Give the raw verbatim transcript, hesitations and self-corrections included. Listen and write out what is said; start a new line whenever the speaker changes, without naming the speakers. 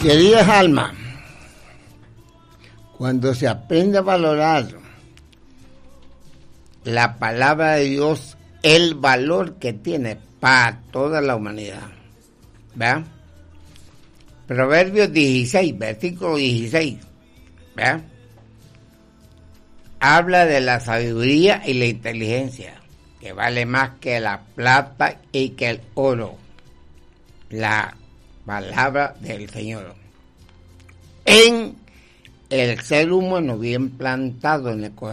Queridas almas, cuando se aprende a valorar la palabra de Dios, el valor que tiene para toda la humanidad, ¿verdad? Proverbios dieciséis, versículo dieciséis, ¿verdad? Habla de la sabiduría y la inteligencia, que vale más que la plata y que el oro. La palabra del Señor. En el ser humano bien plantado en el corazón